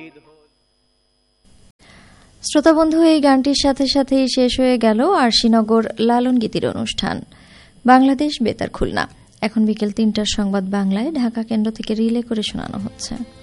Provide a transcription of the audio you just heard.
শ্রোতা বন্ধু, এই গানটির সাথে সাথেই শেষ হয়ে গেল আরশিনগর লালন গীতির অনুষ্ঠান। বাংলাদেশ বেতার খুলনা। এখন বিকেল ৩টার সংবাদ বাংলায় ঢাকা কেন্দ্র থেকে রিলে করে শোনানো হচ্ছে।